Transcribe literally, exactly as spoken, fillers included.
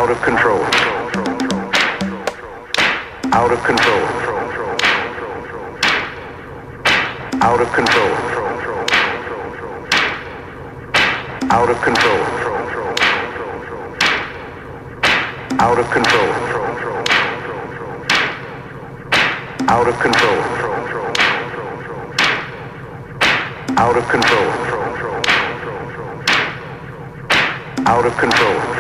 Out of control. Out of control. Out of control. Out of control. Out of control. Out of control. Out of control. Out of control.